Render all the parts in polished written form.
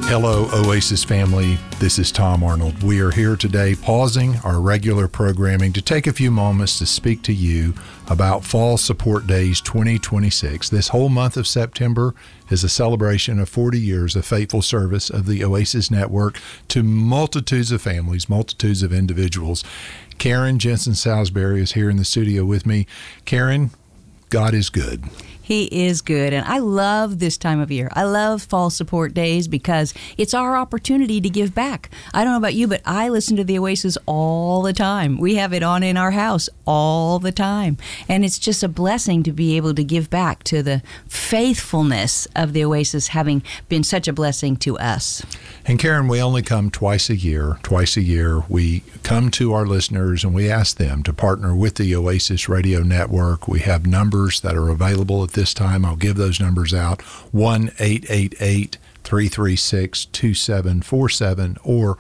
Hello, Oasis family. This is Tom Arnold. We are here today pausing our regular programming to take a few moments to speak to you about Fall Support Days 2026. This whole month of September is a celebration of 40 years of faithful service of the Oasis Network to multitudes of families, multitudes of individuals. Karen Jensen Salisbury is here in the studio with me. Karen, God is good. He is good, and I love this time of year. I love Fall Support Days because it's our opportunity to give back. I don't know about you, but I listen to the Oasis all the time. We have it on in our house all the time, and it's just a blessing to be able to give back to the faithfulness of the Oasis having been such a blessing to us. And Karen, we only come twice a year. Twice a year, we come to our listeners and we ask them to partner with the Oasis Radio Network. We have numbers that are available at this time. I'll give those numbers out. 1-888-336-2747 or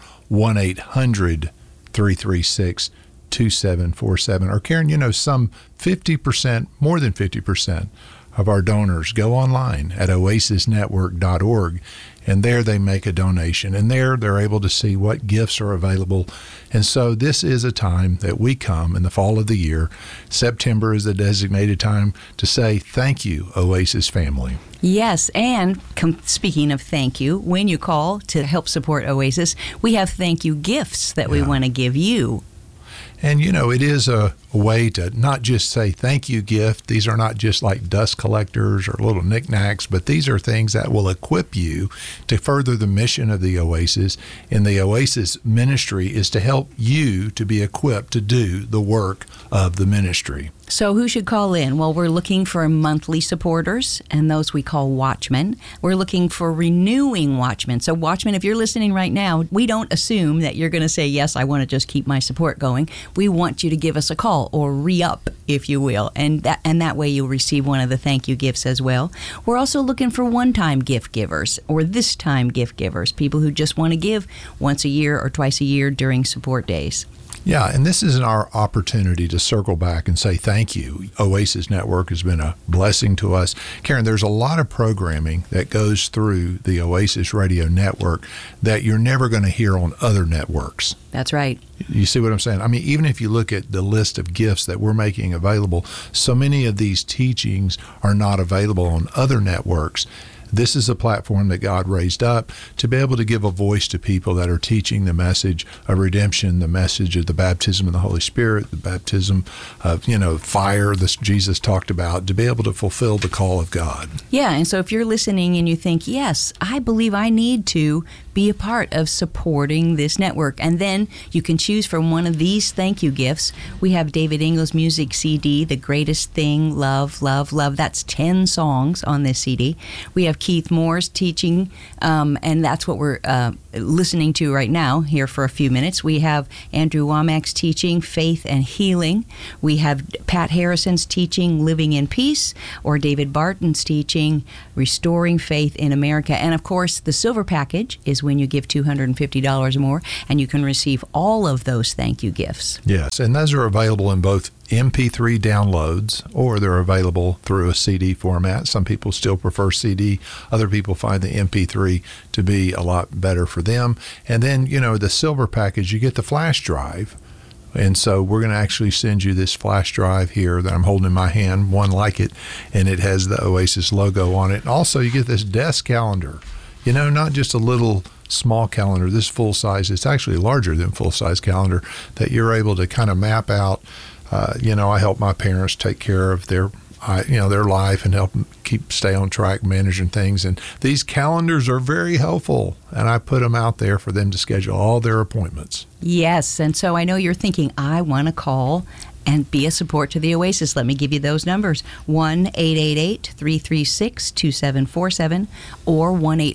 1-800-336-2747. Or Karen, you know, some 50%, more than 50% of our donors go online at oasisnetwork.org, and there they make a donation, and there they're able to see what gifts are available. And so this is a time that we come in the fall of the year. September is the designated time to say thank you, Oasis family. Yes, and speaking of thank you, when you call to help support Oasis, we have thank you gifts that we want to give you. And, you know, it is a way to not just say thank you gift. These are not just like dust collectors or little knickknacks, but these are things that will equip you to further the mission of the Oasis. And the Oasis ministry is to help you to be equipped to do the work of the ministry. So who should call in? Well, we're looking for monthly supporters, and those we call watchmen. We're looking for renewing watchmen. So watchmen, if you're listening right now, we don't assume that you're going to say, yes, I want to just keep my support going. We want you to give us a call or re-up, if you will, and that way you'll receive one of the thank you gifts as well. We're also looking for one-time gift givers or this-time gift givers, people who just want to give once a year or twice a year during support days. Yeah, and this is our opportunity to circle back and say thank you. Oasis Network has been a blessing to us. Karen, there's a lot of programming that goes through the Oasis Radio Network that you're never going to hear on other networks. That's right. You see what I'm saying? I mean, even if you look at the list of gifts that we're making available, so many of these teachings are not available on other networks. This is a platform that God raised up to be able to give a voice to people that are teaching the message of redemption, the message of the baptism of the Holy Spirit, the baptism of, fire that Jesus talked about, to be able to fulfill the call of God. Yeah, and so if you're listening and you think, yes, I believe I need to be a part of supporting this network, and then you can choose from one of these thank you gifts. We have David Ingles' music CD, The Greatest Thing, Love, Love, Love. That's 10 songs on this CD. We have Keith Moore's teaching, and that's what we're listening to right now here for a few minutes. We have Andrew Womack's teaching, Faith and Healing. We have Pat Harrison's teaching, Living in Peace, or David Barton's teaching, Restoring Faith in America. And of course, the silver package is when you give $250 or more, and you can receive all of those thank you gifts. Yes, and those are available in both MP3 downloads, or they're available through a CD format. Some people still prefer CD. Other people find the MP3 to be a lot better for them. And then, the silver package, you get the flash drive. And so we're going to actually send you this flash drive here that I'm holding in my hand, one like it, and it has the Oasis logo on it. Also, you get this desk calendar, not just a little small calendar, this full size. It's actually larger than full size calendar that you're able to kind of map out. I help my parents take care of their life and help them stay on track, managing things. And these calendars are very helpful, and I put them out there for them to schedule all their appointments. Yes, and so I know you're thinking, I want to call and be a support to the Oasis. Let me give you those numbers. 1-888-336-2747 or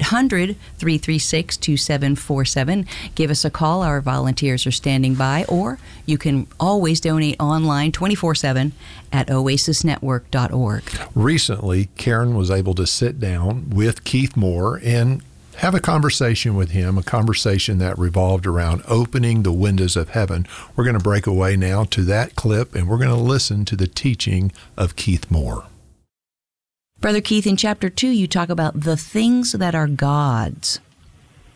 1-800-336-2747. Give us a call. Our volunteers are standing by, or you can always donate online 24/7 at oasisnetwork.org. Recently, Karen was able to sit down with Keith Moore and have a conversation with him, a conversation that revolved around opening the windows of heaven. We're going to break away now to that clip, and we're going to listen to the teaching of Keith Moore. Brother Keith, in chapter 2, you talk about the things that are God's.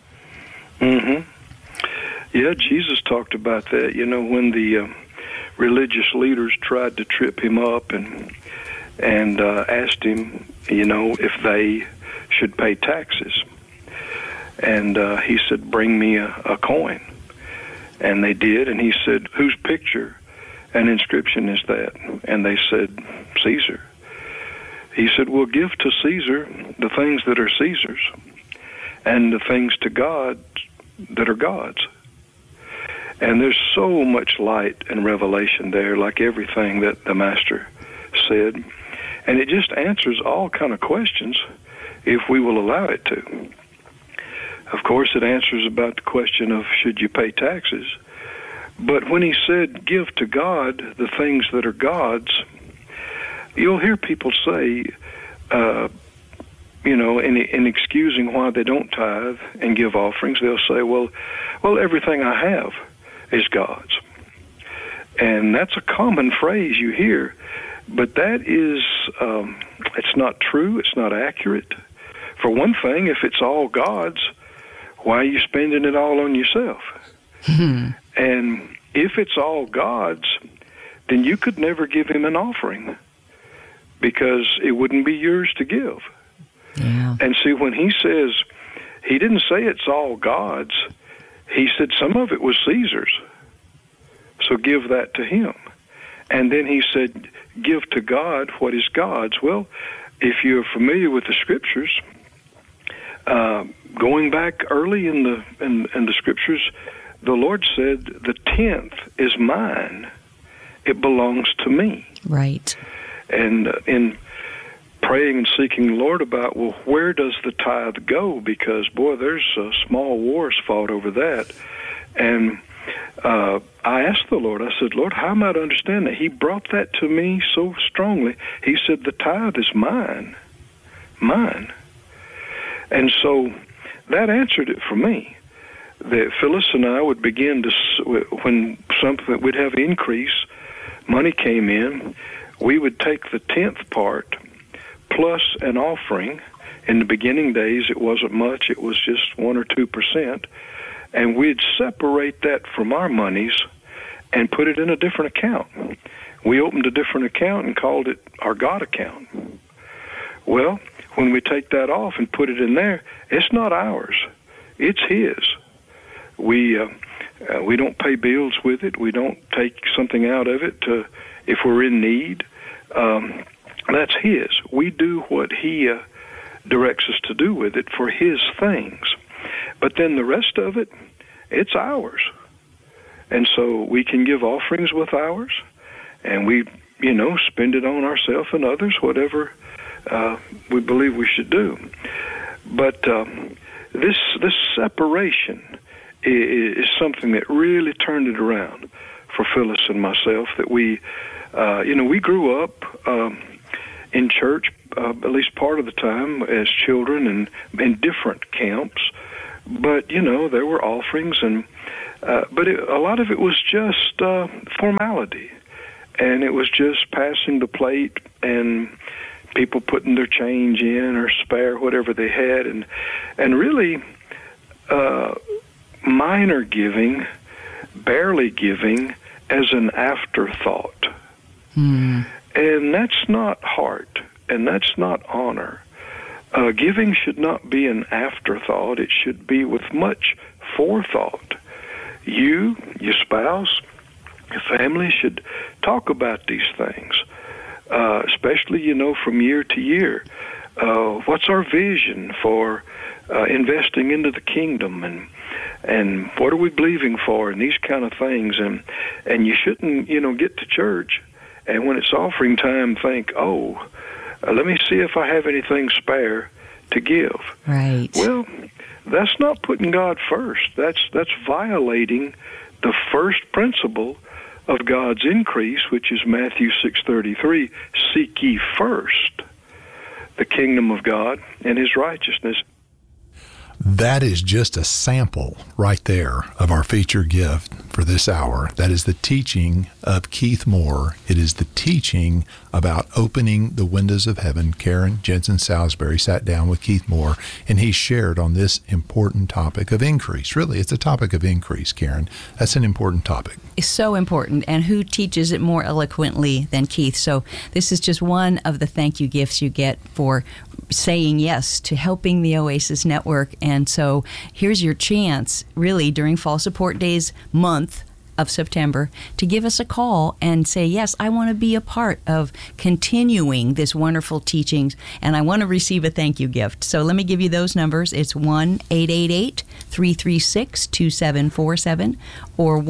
Mm-hmm. Yeah, Jesus talked about that. You know, when the religious leaders tried to trip him up and asked him, you know, if they should pay taxes. And he said, bring me a coin. And they did, and he said, whose picture and inscription is that? And they said, Caesar. He said, well, give to Caesar the things that are Caesar's, and the things to God that are God's. And there's so much light and revelation there, like everything that the Master said. And it just answers all kind of questions if we will allow it to. Of course, it answers about the question of should you pay taxes. But when he said, give to God the things that are God's, you'll hear people say, you know, in excusing why they don't tithe and give offerings, they'll say, well, everything I have is God's. And that's a common phrase you hear, but that is, it's not true, it's not accurate. For one thing, if it's all God's, why are you spending it all on yourself? And if it's all God's, then you could never give him an offering because it wouldn't be yours to give. Yeah. And see, when he says, he didn't say it's all God's. He said some of it was Caesar's. So give that to him. And then he said, give to God what is God's. Well, if you're familiar with the Scriptures, going back early in the Scriptures, the Lord said, the 10th is mine. It belongs to me. Right. And in praying and seeking the Lord about, well, where does the tithe go? Because, boy, there's small wars fought over that. And I asked the Lord, I said, Lord, how am I to understand that? He brought that to me so strongly. He said, the tithe is mine. Mine. And so that answered it for me. That Phyllis and I would begin to, when something we'd have increase, money came in, we would take the 10th part plus an offering. In the beginning days, it wasn't much. It was just 1 or 2%. And we'd separate that from our monies and put it in a different account. We opened a different account and called it our God account. Well, when we take that off and put it in there, it's not ours. It's his. We don't pay bills with it. We don't take something out of it if we're in need. That's his. We do what he directs us to do with it for his things. But then the rest of it, it's ours. And so we can give offerings with ours, and we, spend it on ourselves and others, whatever we believe we should do. But this separation is something that really turned it around for Phyllis and myself, that we grew up in church, at least part of the time as children, and in different camps. But, there were offerings, but a lot of it was just formality. And it was just passing the plate and people putting their change in or spare, whatever they had. And really, minor giving, barely giving as an afterthought. And that's not heart, and that's not honor. Giving should not be an afterthought. It should be with much forethought. You, your spouse, your family should talk about these things, especially, from year to year. What's our vision for investing into the kingdom, and what are we believing for, and these kind of things. And you shouldn't, get to church, and when it's offering time, think, let me see if I have anything spare to give. Right. Well, that's not putting God first. That's violating the first principle of God's increase, which is Matthew 6:33, seek ye first the kingdom of God and his righteousness. That is just a sample right there of our featured gift for this hour. That is the teaching of Keith Moore. It is the teaching about opening the windows of heaven. Karen Jensen Salisbury sat down with Keith Moore, and he shared on this important topic of increase. Really, it's a topic of increase, Karen. That's an important topic. It's so important, and who teaches it more eloquently than Keith? So this is just one of the thank you gifts you get for saying yes to helping the Oasis Network. And so here's your chance, really, during Fall Support Days month of September, to give us a call and say, yes, I want to be a part of continuing this wonderful teachings, and I want to receive a thank you gift. So let me give you those numbers. It's 1-888-336-2747 or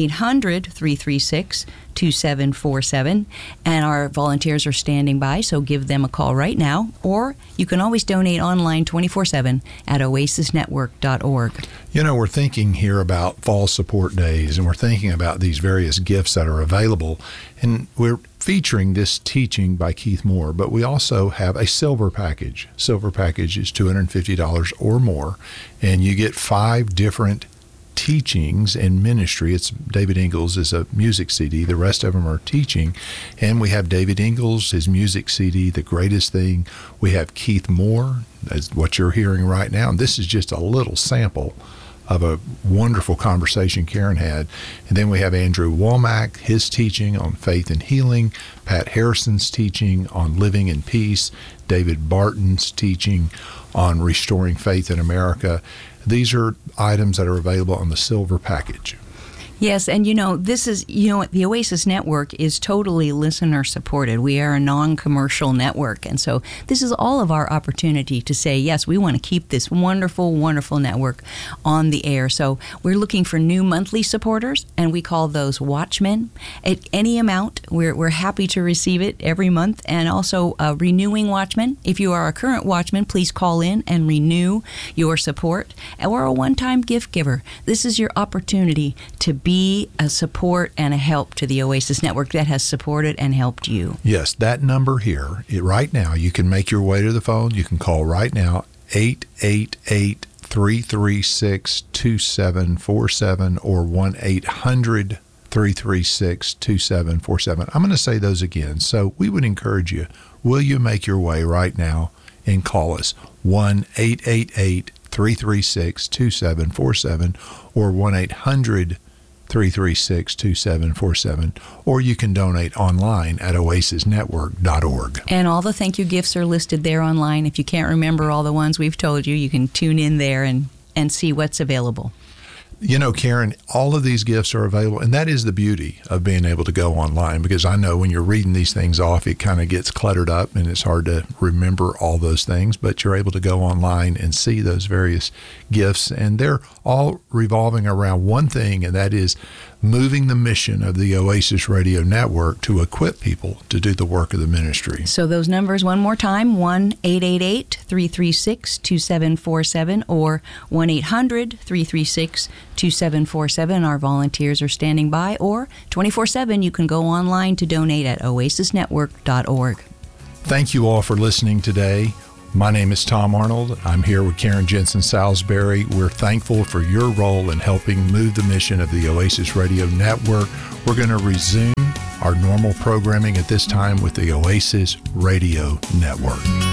1-800-336-2747, and our volunteers are standing by, so give them a call right now, or you can always donate online 24/7 at oasisnetwork.org. You know, we're thinking here about Fall Support Days, and we're thinking about these various gifts that are available, and we're featuring this teaching by Keith Moore, but we also have a silver package. Silver package is $250 or more, and you get 5 different teachings and ministry. It's David Ingalls is a music CD. The rest of them are teaching. And we have David Ingalls, his music CD, The Greatest Thing. We have Keith Moore, that's what you're hearing right now. And this is just a little sample of a wonderful conversation Karen had. And then we have Andrew Womack, his teaching on faith and healing, Pat Harrison's teaching on living in peace, David Barton's teaching on restoring faith in America. These are items that are available on the silver package. Yes, and this is, the Oasis Network is totally listener supported. We are a non-commercial network, and so this is all of our opportunity to say, yes, we want to keep this wonderful, wonderful network on the air. So we're looking for new monthly supporters, and we call those watchmen. At any amount, we're happy to receive it every month, and also renewing watchmen. If you are a current watchman, please call in and renew your support. Or a one-time gift giver. This is your opportunity to be a support and a help to the Oasis Network that has supported and helped you. Yes, that number here, right now, you can make your way to the phone. You can call right now, 888-336-2747 or 1-800-336-2747. I'm going to say those again. So we would encourage you, will you make your way right now and call us? 1-888-336-2747 or 1-800-336-2747, or you can donate online at oasisnetwork.org. And all the thank you gifts are listed there online. If you can't remember all the ones we've told you, you can tune in there and see what's available. You know, Karen, all of these gifts are available, and that is the beauty of being able to go online, because I know when you're reading these things off, it kind of gets cluttered up and it's hard to remember all those things, but you're able to go online and see those various gifts, and they're all revolving around one thing, and that is moving the mission of the Oasis Radio Network to equip people to do the work of the ministry. So those numbers one more time, 1-888-336-2747 or 1-800-336-2747. Our volunteers are standing by, or 24/7 you can go online to donate at oasisnetwork.org. Thank you all for listening today. My name is Tom Arnold. I'm here with Karen Jensen Salisbury. We're thankful for your role in helping move the mission of the Oasis Radio Network. We're going to resume our normal programming at this time with the Oasis Radio Network.